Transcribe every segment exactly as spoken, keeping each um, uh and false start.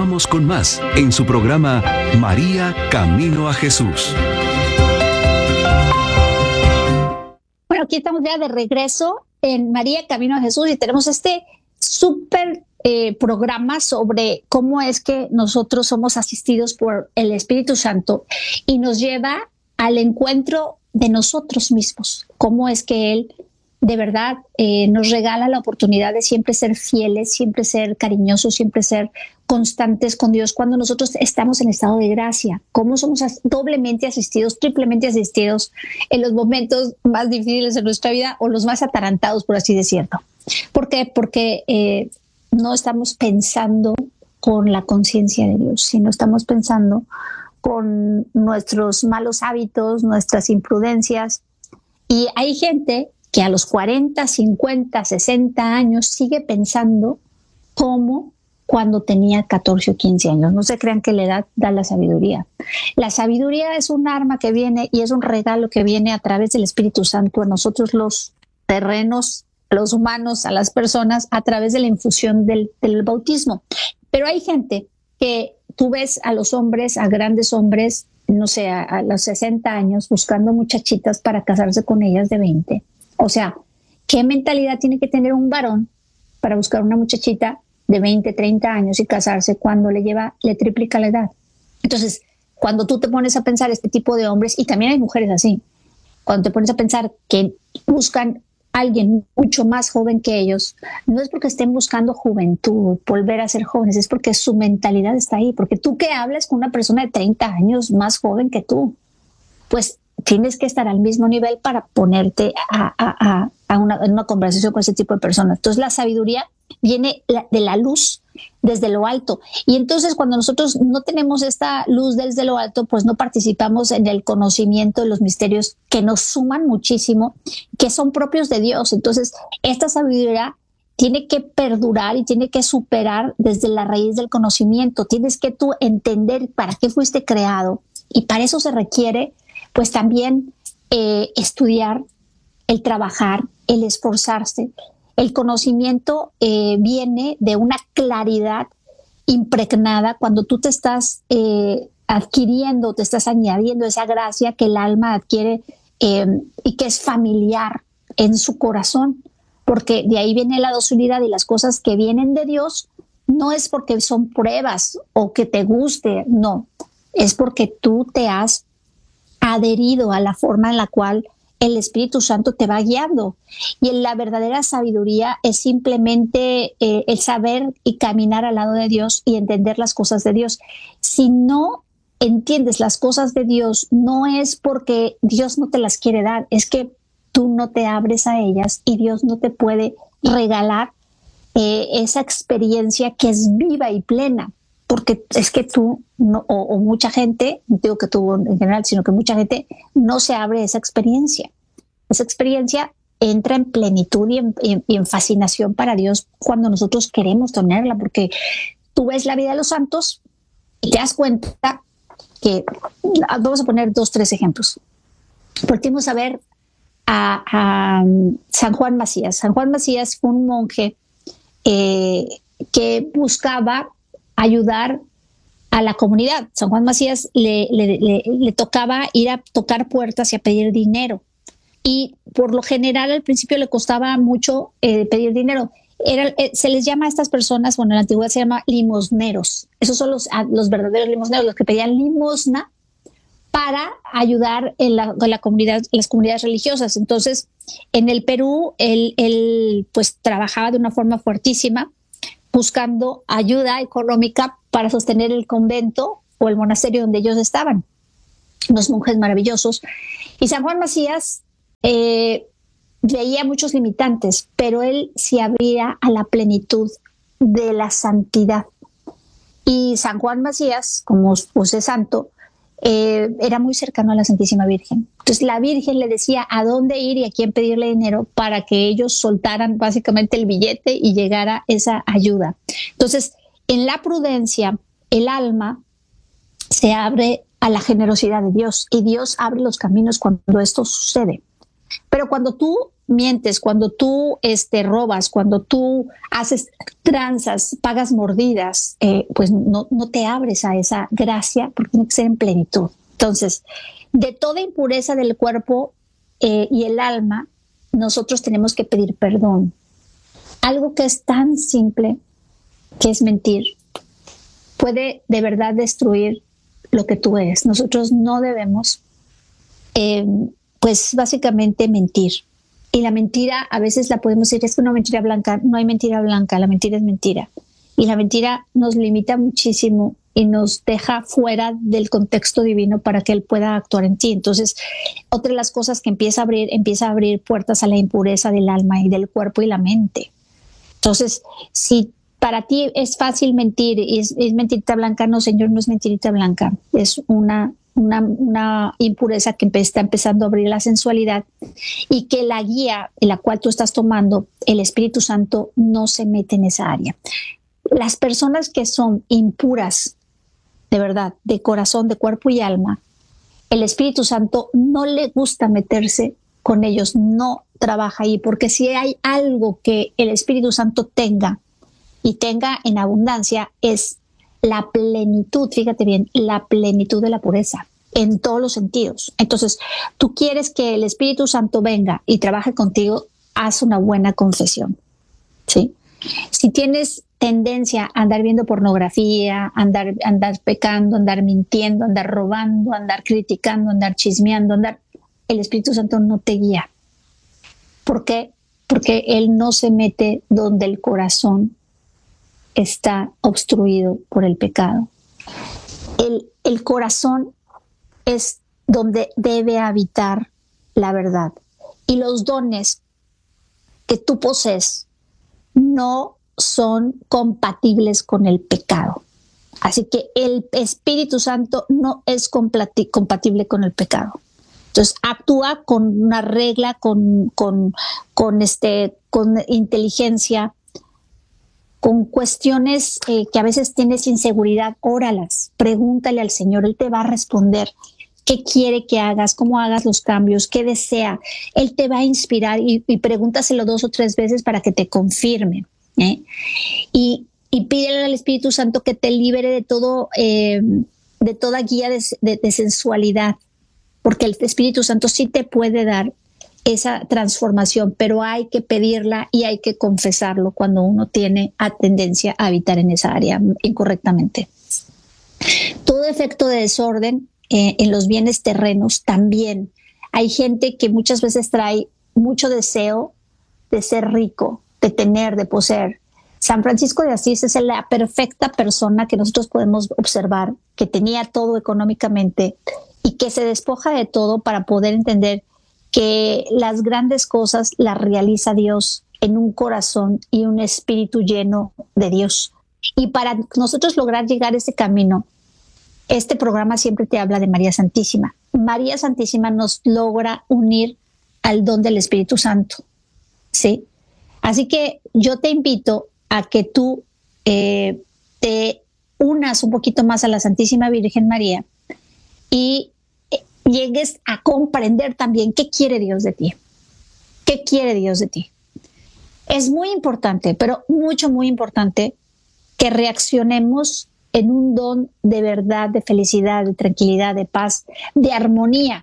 Continuamos con más en su programa María Camino a Jesús. Bueno, aquí estamos ya de regreso en María Camino a Jesús y tenemos este súper eh, programa sobre cómo es que nosotros somos asistidos por el Espíritu Santo y nos lleva al encuentro de nosotros mismos. Cómo es que Él de verdad eh, nos regala la oportunidad de siempre ser fieles, siempre ser cariñosos, siempre ser constantes con Dios cuando nosotros estamos en estado de gracia. Cómo somos as- doblemente asistidos, triplemente asistidos en los momentos más difíciles de nuestra vida o los más atarantados, por así decirlo. ¿Por qué? Porque eh, no estamos pensando con la conciencia de Dios, sino estamos pensando con nuestros malos hábitos, nuestras imprudencias. Y hay gente que a los cuarenta, cincuenta, sesenta años sigue pensando como cuando tenía catorce o quince años. No se crean que la edad da la sabiduría. La sabiduría es un arma que viene y es un regalo que viene a través del Espíritu Santo a nosotros los terrenos, los humanos, a las personas, a través de la infusión del, del bautismo. Pero hay gente que tú ves a los hombres, a grandes hombres, no sé, a, a los sesenta años, buscando muchachitas para casarse con ellas de veinte. O sea, ¿qué mentalidad tiene que tener un varón para buscar una muchachita de veinte, treinta años y casarse cuando le lleva, le triplica la edad? Entonces, cuando tú te pones a pensar este tipo de hombres, y también hay mujeres así, cuando te pones a pensar que buscan a alguien mucho más joven que ellos, no es porque estén buscando juventud, volver a ser jóvenes, es porque su mentalidad está ahí. Porque tú que hablas con una persona de treinta años más joven que tú, pues tienes que estar al mismo nivel para ponerte a, a, a, a una, en una conversación con ese tipo de personas. Entonces la sabiduría viene de la luz desde lo alto. Y entonces cuando nosotros no tenemos esta luz desde lo alto, pues no participamos en el conocimiento de los misterios que nos suman muchísimo, que son propios de Dios. Entonces esta sabiduría tiene que perdurar y tiene que superar desde la raíz del conocimiento. Tienes que tú entender para qué fuiste creado, y para eso se requiere pues también eh, estudiar, el trabajar, el esforzarse. El conocimiento eh, viene de una claridad impregnada cuando tú te estás eh, adquiriendo, te estás añadiendo esa gracia que el alma adquiere eh, y que es familiar en su corazón, porque de ahí viene la docilidad, y las cosas que vienen de Dios no es porque son pruebas o que te guste, no, es porque tú te has adherido a la forma en la cual el Espíritu Santo te va guiando. Y en la verdadera sabiduría es simplemente eh, el saber y caminar al lado de Dios y entender las cosas de Dios. Si no entiendes las cosas de Dios, no es porque Dios no te las quiere dar, es que tú no te abres a ellas y Dios no te puede regalar eh, esa experiencia que es viva y plena. Porque es que tú, no, o, o mucha gente, no digo que tú en general, sino que mucha gente no se abre a esa experiencia. Esa experiencia entra en plenitud y en, y, y en fascinación para Dios cuando nosotros queremos tenerla, porque tú ves la vida de los santos y te das cuenta que, vamos a poner dos, tres ejemplos. Partimos a ver a, a San Juan Macías. San Juan Macías fue un monje eh, que buscaba ayudar a la comunidad. San Juan Macías le, le, le, le tocaba ir a tocar puertas y a pedir dinero. Y por lo general al principio le costaba mucho eh, pedir dinero. Era, eh, se les llama a estas personas, bueno, en la antigüedad se llama limosneros. Esos son los, los verdaderos limosneros, los que pedían limosna para ayudar en la, en la comunidad, en las comunidades religiosas. Entonces, en el Perú, él, él pues trabajaba de una forma fuertísima, buscando ayuda económica para sostener el convento o el monasterio donde ellos estaban, unos monjes maravillosos. Y San Juan Macías eh, veía muchos limitantes, pero él se abría a la plenitud de la santidad. Y San Juan Macías, como pues, es santo, eh, era muy cercano a la Santísima Virgen. Entonces la Virgen le decía a dónde ir y a quién pedirle dinero para que ellos soltaran básicamente el billete y llegara esa ayuda. Entonces, en la prudencia, el alma se abre a la generosidad de Dios, y Dios abre los caminos cuando esto sucede. Pero cuando tú mientes, cuando tú este, robas, cuando tú haces tranzas, pagas mordidas, eh, pues no, no te abres a esa gracia porque tiene que ser en plenitud. Entonces, de toda impureza del cuerpo eh, y el alma, nosotros tenemos que pedir perdón. Algo que es tan simple, que es mentir, puede de verdad destruir lo que tú eres. Nosotros no debemos, eh, pues básicamente mentir. Y la mentira a veces la podemos decir, es que una mentira blanca, no hay mentira blanca, la mentira es mentira. Y la mentira nos limita muchísimo y nos deja fuera del contexto divino para que Él pueda actuar en ti. Entonces, otra de las cosas que empieza a abrir, empieza a abrir puertas a la impureza del alma y del cuerpo y la mente. Entonces, si para ti es fácil mentir, es, es mentirita blanca, no, Señor, no es mentirita blanca, es una, una, una impureza que está empezando a abrir la sensualidad y que la guía en la cual tú estás tomando, el Espíritu Santo no se mete en esa área. Las personas que son impuras, de verdad, de corazón, de cuerpo y alma, el Espíritu Santo no le gusta meterse con ellos, no trabaja ahí, porque si hay algo que el Espíritu Santo tenga y tenga en abundancia es la plenitud, fíjate bien, la plenitud de la pureza en todos los sentidos. Entonces, tú quieres que el Espíritu Santo venga y trabaje contigo, haz una buena confesión, ¿sí? Si tienes tendencia a andar viendo pornografía, andar, andar pecando, andar mintiendo, andar robando, andar criticando, andar chismeando, andar, el Espíritu Santo no te guía. ¿Por qué? Porque Él no se mete donde el corazón está obstruido por el pecado. El, el corazón es donde debe habitar la verdad. Y los dones que tú posees no son compatibles con el pecado. Así que el Espíritu Santo no es compatible con el pecado. Entonces actúa con una regla, con, con, con, este, con inteligencia, con cuestiones eh, que a veces tienes inseguridad, óralas, pregúntale al Señor, Él te va a responder qué quiere que hagas, cómo hagas los cambios, qué desea. Él te va a inspirar y, y pregúntaselo dos o tres veces para que te confirme. ¿eh? Y, y pídele al Espíritu Santo que te libere de todo, eh, de toda guía de, de, de sensualidad, porque el Espíritu Santo sí te puede dar esa transformación, pero hay que pedirla y hay que confesarlo cuando uno tiene a tendencia a habitar en esa área incorrectamente. Todo efecto de desorden eh, en los bienes terrenos también. Hay gente que muchas veces trae mucho deseo de ser rico, de tener, de poseer. San Francisco de Asís es la perfecta persona que nosotros podemos observar, que tenía todo económicamente y que se despoja de todo para poder entender que las grandes cosas las realiza Dios en un corazón y un espíritu lleno de Dios. Y para nosotros lograr llegar a ese camino, este programa siempre te habla de María Santísima. María Santísima nos logra unir al don del Espíritu Santo, ¿sí? Así que yo te invito a que tú eh, te unas un poquito más a la Santísima Virgen María y llegues a comprender también qué quiere Dios de ti. ¿Qué quiere Dios de ti? Es muy importante, pero mucho, muy importante que reaccionemos en un don de verdad, de felicidad, de tranquilidad, de paz, de armonía.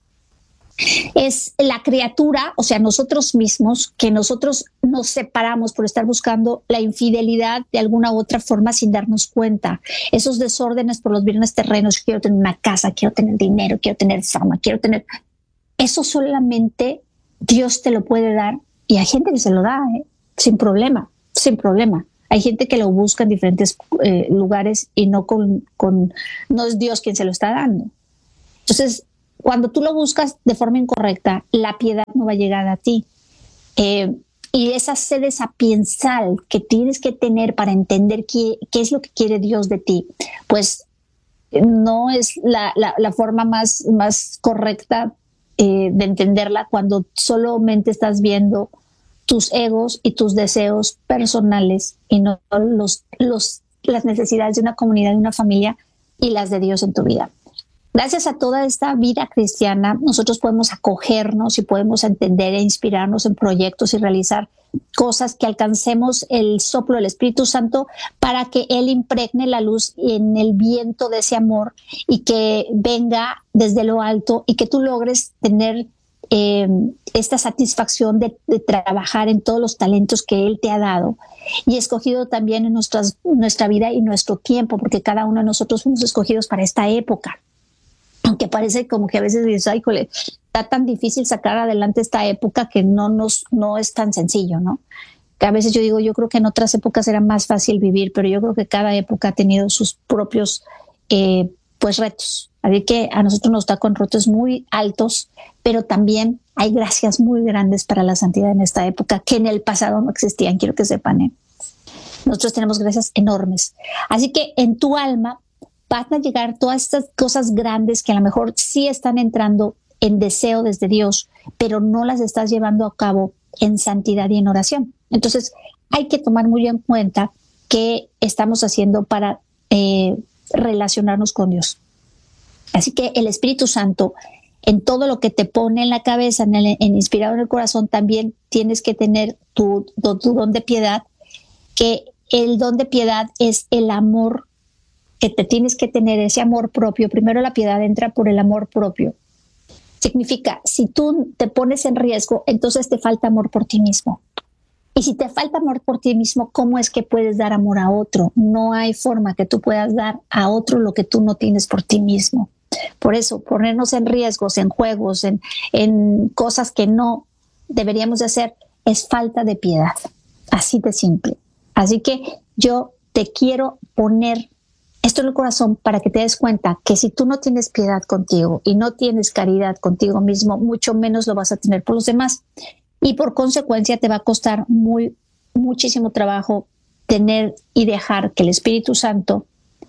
Es la criatura, o sea, nosotros mismos, que nosotros nos separamos por estar buscando la infidelidad de alguna u otra forma sin darnos cuenta. Esos desórdenes por los bienes terrenos, quiero tener una casa, quiero tener dinero, quiero tener fama, quiero tener... Eso solamente Dios te lo puede dar y hay gente que se lo da, ¿eh? sin problema, sin problema. Hay gente que lo busca en diferentes eh, lugares y no, con, con, no es Dios quien se lo está dando. Entonces, cuando tú lo buscas de forma incorrecta, la piedad no va a llegar a ti. Eh, y esa sede sapiensal que tienes que tener para entender qué, qué es lo que quiere Dios de ti, pues no es la, la, la forma más, más correcta eh, de entenderla cuando solamente estás viendo tus egos y tus deseos personales y no los, los, las necesidades de una comunidad, de una familia y las de Dios en tu vida. Gracias a toda esta vida cristiana, nosotros podemos acogernos y podemos entender e inspirarnos en proyectos y realizar cosas que alcancemos el soplo del Espíritu Santo para que Él impregne la luz en el viento de ese amor y que venga desde lo alto y que tú logres tener eh, esta satisfacción de, de trabajar en todos los talentos que Él te ha dado y escogido también en nuestras, nuestra vida y nuestro tiempo, porque cada uno de nosotros fuimos escogidos para esta época. Aunque parece como que a veces dices, ay, jole, está tan difícil sacar adelante esta época que no, nos, no es tan sencillo, ¿no? Que a veces yo digo, yo creo que en otras épocas era más fácil vivir, pero yo creo que cada época ha tenido sus propios eh, pues retos. Así que a nosotros nos está con retos muy altos, pero también hay gracias muy grandes para la santidad en esta época que en el pasado no existían, quiero que sepan, ¿eh? Nosotros tenemos gracias enormes. Así que en tu alma van a llegar todas estas cosas grandes que a lo mejor sí están entrando en deseo desde Dios, pero no las estás llevando a cabo en santidad y en oración. Entonces hay que tomar muy en cuenta qué estamos haciendo para eh, relacionarnos con Dios. Así que el Espíritu Santo, en todo lo que te pone en la cabeza, en, el, en inspirado en el corazón, también tienes que tener tu, tu, tu don de piedad, que el don de piedad es el amor que te tienes que tener, ese amor propio. Primero la piedad entra por el amor propio. Significa, si tú te pones en riesgo, entonces te falta amor por ti mismo. Y si te falta amor por ti mismo, ¿cómo es que puedes dar amor a otro? No hay forma que tú puedas dar a otro lo que tú no tienes por ti mismo. Por eso, ponernos en riesgos, en juegos, en, en cosas que no deberíamos de hacer, es falta de piedad. Así de simple. Así que yo te quiero poner esto en el corazón para que te des cuenta que si tú no tienes piedad contigo y no tienes caridad contigo mismo, mucho menos lo vas a tener por los demás. Y por consecuencia te va a costar muy, muchísimo trabajo tener y dejar que el Espíritu Santo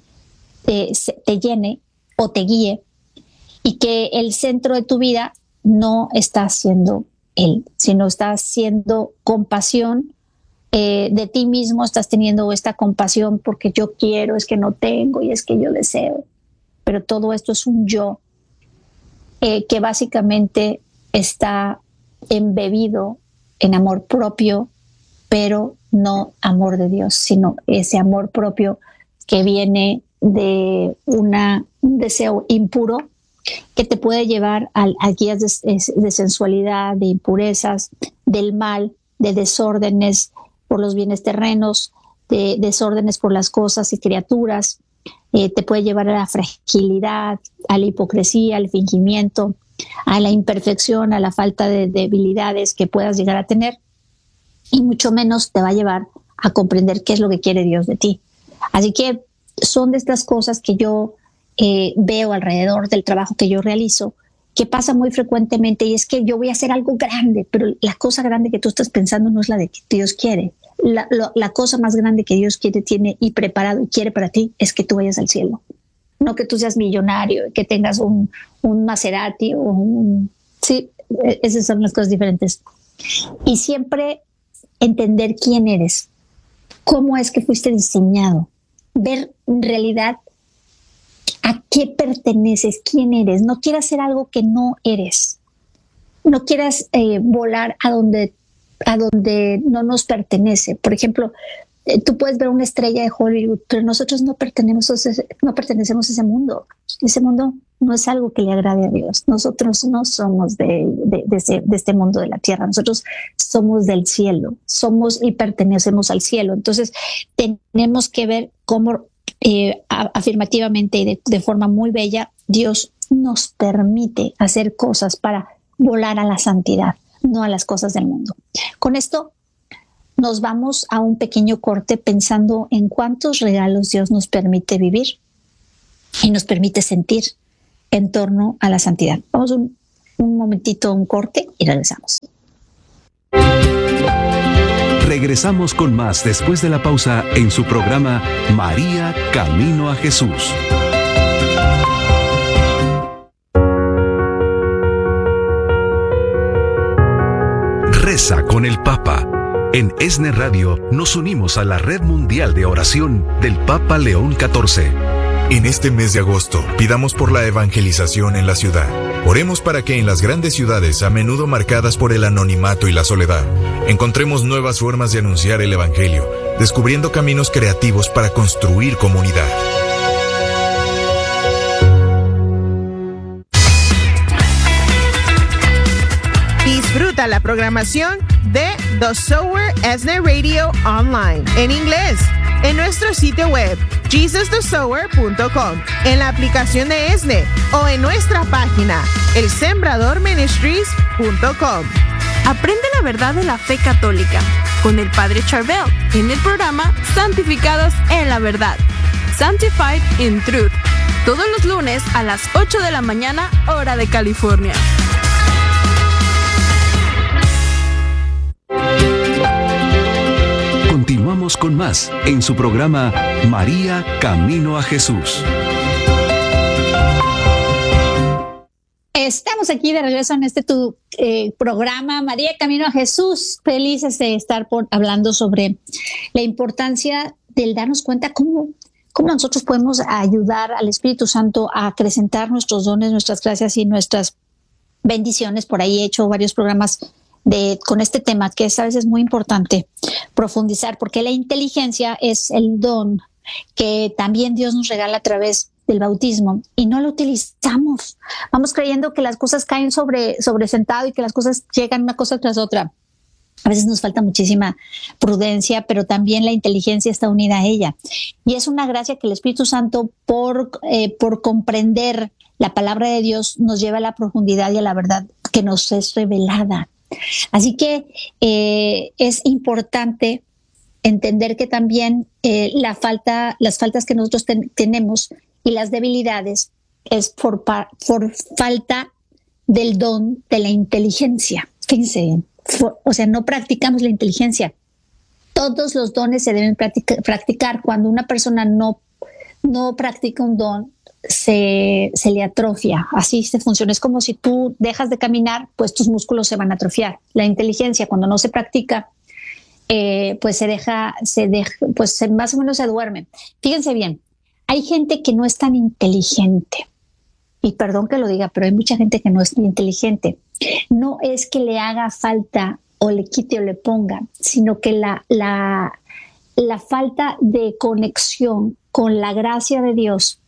te, te llene o te guíe y que el centro de tu vida no está siendo Él, sino está siendo compasión Eh, de ti mismo, estás teniendo esta compasión porque yo quiero, es que no tengo y es que yo deseo. Pero todo esto es un yo eh, que básicamente está embebido en amor propio, pero no amor de Dios, sino ese amor propio que viene de una, un deseo impuro que te puede llevar a, a guías de, de sensualidad, de impurezas, del mal, de desórdenes por los bienes terrenos, de desórdenes por las cosas y criaturas, eh, te puede llevar a la fragilidad, a la hipocresía, al fingimiento, a la imperfección, a la falta de debilidades que puedas llegar a tener, y mucho menos te va a llevar a comprender qué es lo que quiere Dios de ti. Así que son de estas cosas que yo eh, veo alrededor del trabajo que yo realizo, que pasa muy frecuentemente, y es que yo voy a hacer algo grande, pero la cosa grande que tú estás pensando no es la de que Dios quiere. La, la, la cosa más grande que Dios quiere, tiene y preparado y quiere para ti es que tú vayas al cielo. No que tú seas millonario, que tengas un, un Maserati o un... Sí, esas son las cosas diferentes. Y siempre entender quién eres, cómo es que fuiste diseñado, ver en realidad a qué perteneces, quién eres. No quieras hacer algo que no eres. No quieras eh, volar a donde, a donde no nos pertenece. Por ejemplo, eh, tú puedes ver una estrella de Hollywood, pero nosotros no pertenecemos a ese, no pertenecemos a ese mundo. Ese mundo no es algo que le agrade a Dios. Nosotros no somos de, de, de, ese, de este mundo de la tierra. Nosotros somos del cielo. Somos y pertenecemos al cielo. Entonces, tenemos que ver cómo Eh, afirmativamente y de, de forma muy bella, Dios nos permite hacer cosas para volar a la santidad, no a las cosas del mundo. Con esto nos vamos a un pequeño corte pensando en cuántos regalos Dios nos permite vivir y nos permite sentir en torno a la santidad. Vamos un, un momentito a un corte y regresamos. Regresamos con más después de la pausa en su programa María Camino a Jesús. Reza con el Papa. En ESNE Radio nos unimos a la Red Mundial de Oración del Papa León catorce. En este mes de agosto, pidamos por la evangelización en la ciudad. Oremos para que en las grandes ciudades, a menudo marcadas por el anonimato y la soledad, encontremos nuevas formas de anunciar el evangelio, descubriendo caminos creativos para construir comunidad. Disfruta la programación de The Sower ESNE Radio Online en inglés en nuestro sitio web jesus the sower punto com, en la aplicación de ESNE o en nuestra página el sembrador ministries punto com. Aprende la verdad de la fe católica con el Padre Charbel en el programa Santificados en la Verdad, Sanctified in Truth, todos los lunes a las ocho de la mañana, hora de California. Continuamos con más en su programa María Camino a Jesús. Estamos aquí de regreso en este tu eh, programa María Camino a Jesús. Felices de estar por, hablando sobre la importancia del darnos cuenta cómo, cómo nosotros podemos ayudar al Espíritu Santo a acrecentar nuestros dones, nuestras gracias y nuestras bendiciones. Por ahí he hecho varios programas de, con este tema, que es a veces muy importante profundizar, porque la inteligencia es el don que también Dios nos regala a través del bautismo y no lo utilizamos. Vamos creyendo que las cosas caen sobre, sobre sentado y que las cosas llegan una cosa tras otra. A veces nos falta muchísima prudencia, pero también la inteligencia está unida a ella. Y es una gracia que el Espíritu Santo, por, eh, por comprender la palabra de Dios, nos lleva a la profundidad y a la verdad que nos es revelada. Así que eh, es importante entender que también eh, la falta, las faltas que nosotros ten, tenemos y las debilidades es por, por falta del don de la inteligencia. Fíjense bien, for, o sea, no practicamos la inteligencia. Todos los dones se deben practica, practicar. Cuando una persona no, no practica un don, se, se le atrofia. Así se funciona. Es como si tú dejas de caminar, pues tus músculos se van a atrofiar. La inteligencia, cuando no se practica, eh, pues se deja, se deja, pues se, más o menos se duerme. Fíjense bien, hay gente que no es tan inteligente. Y perdón que lo diga, pero hay mucha gente que no es inteligente. No es que le haga falta o le quite o le ponga, sino que la, la, la falta de conexión con la gracia de Dios,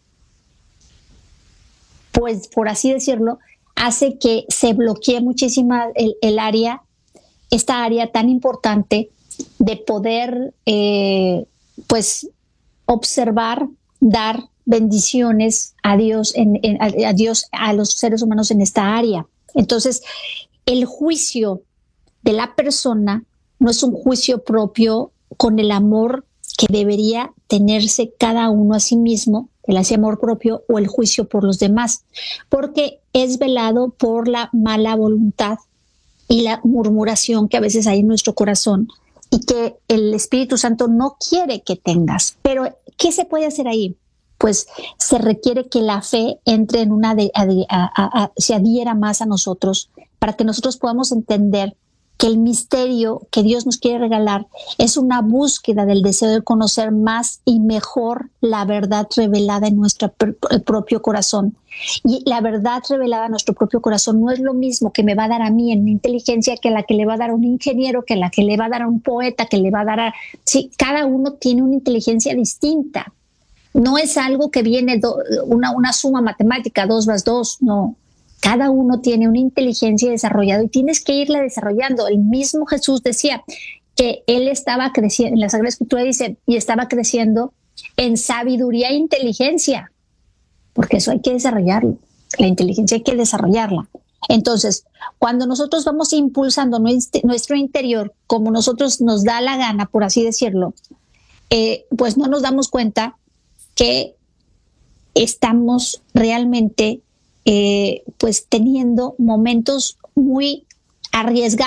pues por así decirlo, hace que se bloquee muchísimo el, el área, esta área tan importante de poder eh, pues observar, dar bendiciones a Dios, en, en, a, a Dios, a los seres humanos en esta área. Entonces, el juicio de la persona no es un juicio propio con el amor que debería tenerse cada uno a sí mismo, el ese amor propio o el juicio por los demás, porque es velado por la mala voluntad y la murmuración que a veces hay en nuestro corazón y que el Espíritu Santo no quiere que tengas. Pero, ¿qué se puede hacer ahí? Pues se requiere que la fe entre en una, de, a, a, a, se adhiera más a nosotros para que nosotros podamos entender que el misterio que Dios nos quiere regalar es una búsqueda del deseo de conocer más y mejor la verdad revelada en nuestro pr- propio corazón. Y la verdad revelada en nuestro propio corazón no es lo mismo que me va a dar a mí en mi inteligencia que la que le va a dar a un ingeniero, que la que le va a dar a un poeta, que le va a dar a... Sí, cada uno tiene una inteligencia distinta. No es algo que viene do, una, una suma matemática, dos más dos, no. Cada uno tiene una inteligencia desarrollada y tienes que irla desarrollando. El mismo Jesús decía que él estaba creciendo, en la Sagrada Escritura dice, y estaba creciendo en sabiduría e inteligencia, porque eso hay que desarrollarlo. La inteligencia hay que desarrollarla. Entonces, cuando nosotros vamos impulsando nuestro interior como nosotros nos da la gana, por así decirlo, eh, pues no nos damos cuenta que estamos realmente eh, pues teniendo momentos muy arriesgados